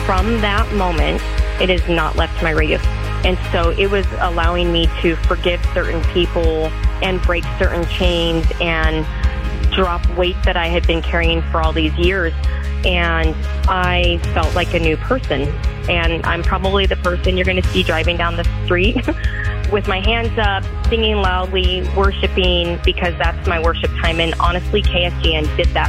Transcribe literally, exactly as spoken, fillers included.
from that moment, it has not left my radio. And so it was allowing me to forgive certain people and break certain chains and drop weight that I had been carrying for all these years. And I felt like a new person. And I'm probably the person you're going to see driving down the street with my hands up, singing loudly, worshiping, because that's my worship time. And honestly, K S G N did that